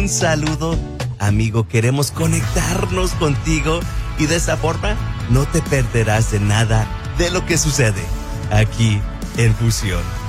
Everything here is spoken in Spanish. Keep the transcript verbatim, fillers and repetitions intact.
saludo. Amigo, queremos conectarnos contigo y de esa forma no te perderás de nada de lo que sucede aquí en Fusión.